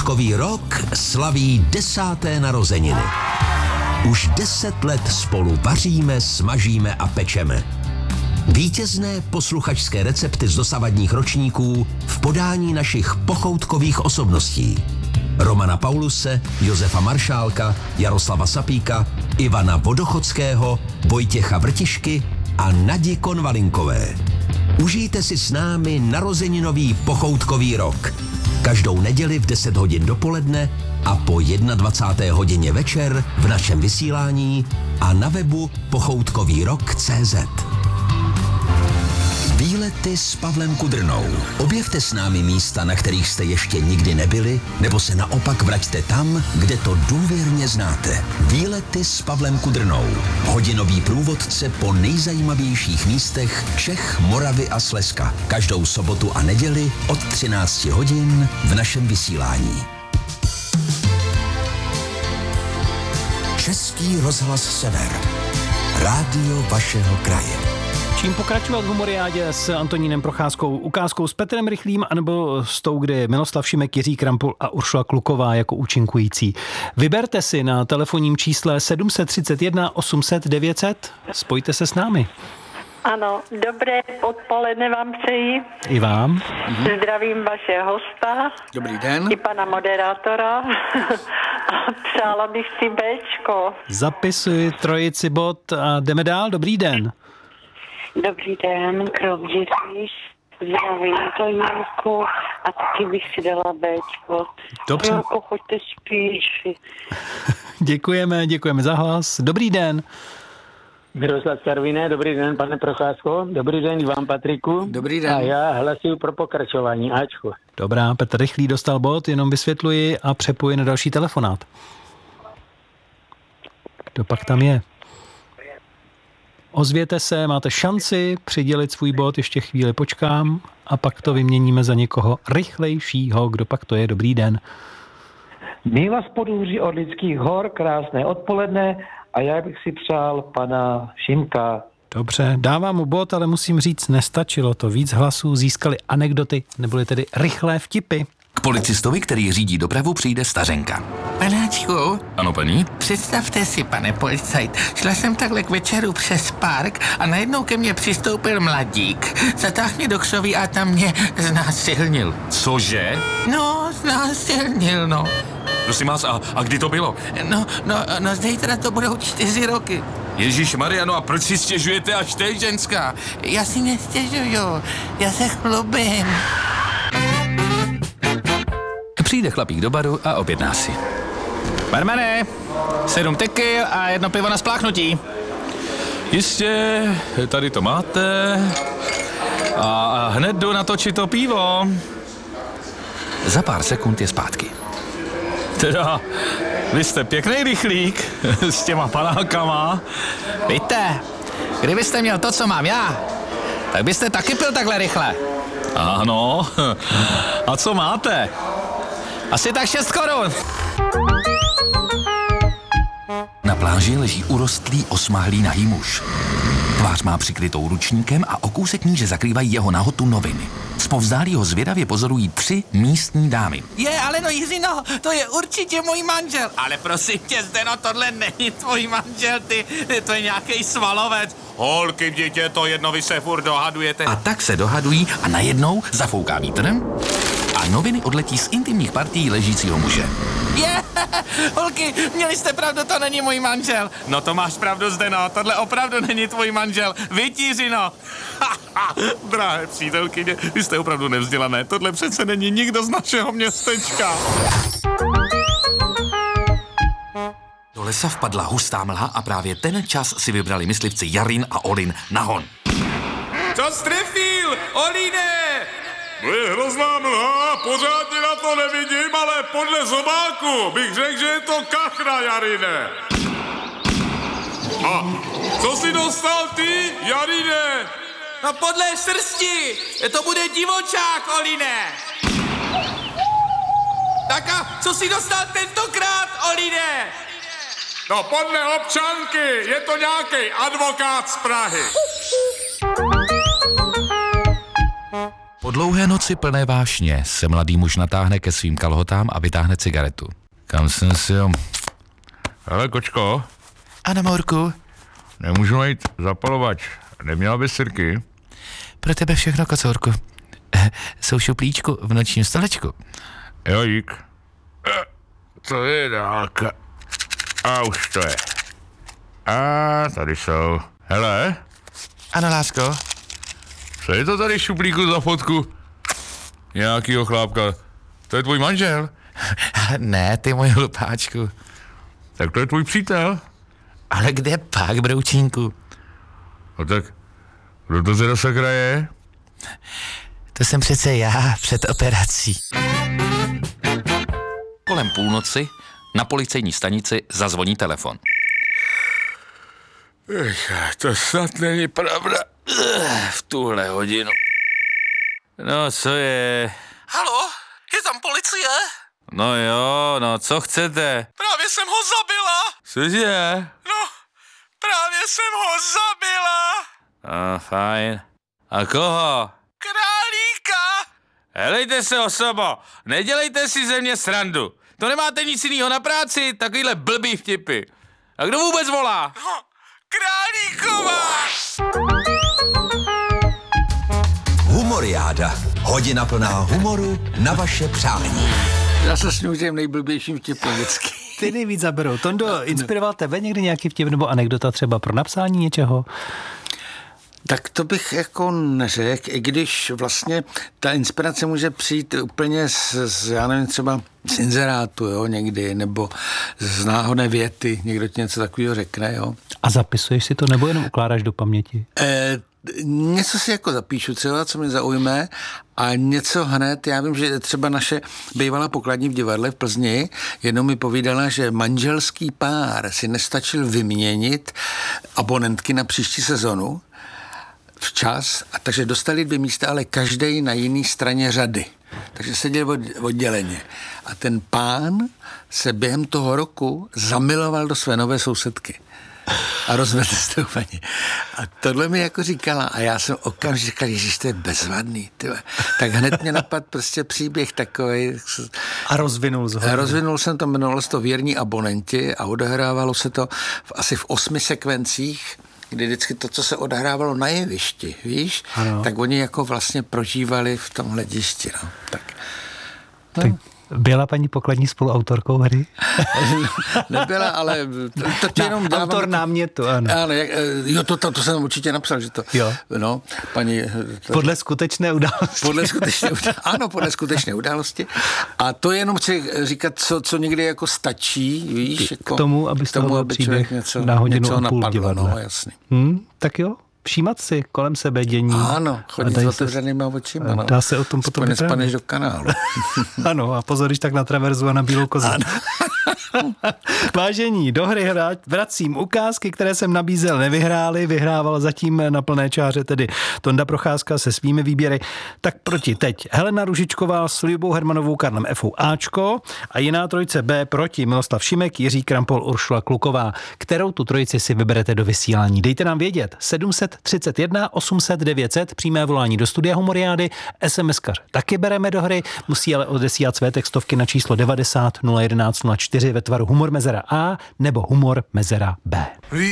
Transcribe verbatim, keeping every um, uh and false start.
Pochoutkový rok slaví desáté narozeniny. Už deset let spolu vaříme, smažíme a pečeme. Vítězné posluchačské recepty z dosavadních ročníků v podání našich pochoutkových osobností. Romana Pauluse, Josefa Maršálka, Jaroslava Sapíka, Ivana Vodochodského, Vojtěcha Vrtišky a Nadi Konvalinkové. Užijte si s námi narozeninový pochoutkový rok. Každou neděli v deset hodin dopoledne a po dvacáté první hodině večer v našem vysílání a na webu pochoutkový rok tečka cé zet. Výlety s Pavlem Kudrnou. Objevte s námi místa, na kterých jste ještě nikdy nebyli, nebo se naopak vraťte tam, kde to důvěrně znáte. Výlety s Pavlem Kudrnou. Hodinový průvodce po nejzajímavějších místech Čech, Moravy a Slezska. Každou sobotu a neděli od třinácti hodin v našem vysílání. Český rozhlas Sever. Rádio vašeho kraje. Čím pokračovat v humoriádě s Antonínem Procházkou, ukázkou s Petrem Rychlým, anebo s tou, kde je Miloslav Šimek, Jiří Krampul a Uršula Kluková jako účinkující. Vyberte si na telefonním čísle sedm tři jedna osm set devět set. Spojte se s námi. Ano, dobré odpoledne vám přeji. I vám. Mhm. Zdravím vaše hosta. Dobrý den. I pana moderátora. A přála bych si Béčko. Zapisuji trojici bod a jdeme dál. Dobrý den. Dobrý den, Krovděříš. Zdravím to Jirku a taky bych si dala Béčko. Dobře. Jako choďte spíš. Děkujeme, děkujeme za hlas. Dobrý den. Miroslav Karviné, dobrý den, pane Procházko. Dobrý den vám, Patriku. Dobrý den. A já hlasuju pro pokračování. Ačko. Dobrá, Petr Rychlý dostal bod, jenom vysvětluji a přepoji na další telefonát. Kdo pak tam je? Ozvěte se, máte šanci přidělit svůj bod, ještě chvíli počkám a pak to vyměníme za někoho rychlejšího. Kdo pak to je? Dobrý den. Míva z Podhůří Orlických hor, krásné odpoledne a já bych si přál pana Šimka. Dobře, dávám mu bod, ale musím říct, nestačilo to. Víc hlasů získali anekdoty, neboli tedy rychlé vtipy. K policistovi, který řídí dopravu, přijde stařenka. Panáčku, Ano, paní? představte si, pane policajt, šla jsem takhle k večeru přes park a najednou ke mně přistoupil mladík. Zatáhl mě do křoví a tam mě znásilnil. Cože? No, znásilnil, no. Prosím vás, a, a kdy to bylo? No, no, no, zítra to budou čtyři roky. Ježíš Maria, no a proč si stěžujete až teď, ženská? Já si nestěžuju, já se chlubím. Přijde chlapík do baru a objedná si. Barmane, sedm tequil a jedno pivo na spláchnutí. Jistě, tady to máte. A hned jdu natočit to pivo. Za pár sekund je zpátky. Teda, vy jste pěkný rychlík s těma panákama. Víte, kdybyste měl to, co mám já, tak byste taky pil takhle rychle. Ano, a co máte? Asi tak šest korun. Na pláži leží urostlý osmahlý nahý muž. Tvář má přikrytou ručníkem a o kousek níže zakrývají jeho nahotu noviny. Zpovzdálí ho zvědavě pozorují tři místní dámy. Je, ale no Jiřino, to je určitě můj manžel. Ale prosím tě, Zdeno, tohle není tvůj manžel, ty, to je nějaký svalovec. Holky, dítě, to jedno vy se furt dohadujete. A tak se dohadují a najednou zafouká vítr a noviny odletí z intimních partií ležícího muže. Je, holky, měli jste pravdu, to není můj manžel. No to máš pravdu, Zdeno, tohle opravdu není tvůj manžel. Vytířino. Drahé přítelkyně, vy jste opravdu nevzdělané. Tohle přece není nikdo z našeho městečka. Do lesa vpadla hustá mlha a právě ten čas si vybrali myslivci Jarin a Olin na hon. Co strefil, Olíne? No je hrozná mlha, pořádně na to nevidím, ale podle zobáku bych řekl, že je to kachna, Jarine. A co jsi dostal ty, Jarine? No podle srsti, to bude divočák, Olíne. Tak a co jsi dostal tentokrát, Olíne? No podle občanky, je to nějaký advokát z Prahy. Po dlouhé noci plné vášně se mladý muž natáhne ke svým kalhotám a vytáhne cigaretu. Kam jsem si jo... Hele, kočko. Ano, Mourku. Nemůžu najít zapalovač. Neměla bys sirky? Pro tebe všechno, kocourku. Jsou v šuplíčku v nočním stolečku. Jo, dík. To je dálka. A už to je. A tady jsou. Hele. Ano, lásko. Co je to tady v šuplíku za fotku? Nějakýho chlápka. To je tvůj manžel? Ne, ty můj hlupáčku. Tak to je tvůj přítel? Ale kde pak, broučínku? No tak, kdo to zde sakra je? To jsem přece já před operací. Kolem půlnoci na policejní stanici zazvoní telefon. Ech, to snad není pravda. V tuhle hodinu. No, co je? Halo, je tam policie? No jo, no, co chcete? Právě jsem ho zabila. Cože? No, právě jsem ho zabila. A, fajn. A koho? Králíka. Helejte se, osobo, nedělejte si ze mě srandu. To nemáte nic jiného na práci, takovýhle blbý vtipy. A kdo vůbec volá? No, Králíková. Humoriáda. Hodina plná humoru na vaše přání. Já se sňu těm nejblbějším vtipům vždycky. Ty nejvíc zaberou. Tondo, inspiroval tebe někdy nějaký vtip nebo anekdota třeba pro napsání něčeho? Tak to bych jako neřekl, i když vlastně ta inspirace může přijít úplně z, z já nevím, třeba z inzerátu, jo, někdy, nebo z náhodné věty, někdo ti něco takového řekne, jo. A zapisuješ si to, nebo jenom ukládáš do paměti? E, něco si jako zapíšu třeba, co mě zaujme, a něco hned, já vím, že třeba naše bývalá pokladní v divadle v Plzni jednou mi povídala, že manželský pár si nestačil vyměnit abonentky na příští sezonu včas, a takže dostali dvě místa, ale každej na jiné straně řady. Takže seděl od, odděleně. A ten pán se během toho roku zamiloval do své nové sousedky. A rozvedl se to úplně. A tohle mi jako říkala. A já jsem okamžitě říkal, ježiš, to je bezvadný. Tyhle. Tak hned mě napadl prostě příběh takový. A rozvinul A rozvinul jsem to, jmenovalo se to Věrní abonenti a odehrávalo se to v, asi v osmi sekvencích, kdy vždycky to, co se odehrávalo na jevišti, víš, ano. Tak oni jako vlastně prožívali v tom hledišti, no. Tak, no. Tak byla paní pokladní spoluautorkou hry? Nebyla, ale to ti jenom dávám... Autor námětu, ano. Ano, jak, jo, to, to, to jsem určitě napsal, že to... Jo. No, paní... To, podle skutečné události. Podle skutečné události. Ano, podle skutečné události. A to jenom chci říkat, co, co někdy jako stačí, víš, jako... K tomu, aby z toho byl příběh něco, na hodinu a půl divadla. No, jasný. Hmm, tak jo. Všímat si kolem sebe dění. Ano, chodit s otevřenýma očima. No. Dá se o tom potom vyprávět. Spaneš do kanálu. Ano, a pozor, když tak na traverzu a na bílou kozu. Vážení, do hry vracím ukázky, které jsem nabízel, nevyhráli, vyhrával zatím na plné čáře tedy Tonda Procházka se svými výběry. Tak proti teď Helena Ružičková s Libou Hermanovou, Karlem Efou Ačko a jiná trojice B proti Miloslav Šimek, Jiří Krampol, Uršula Kluková. Kterou tu trojici si vyberete do vysílání? Dejte nám vědět. sedm set třicet jedna osm set devět set, přímé volání do studia Humoriády, SMSkaře taky bereme do hry, musí ale odesílat své textovky na číslo devadesát nula jedenáct nula čtyři ve tvaru humor mezera A nebo humor mezera B.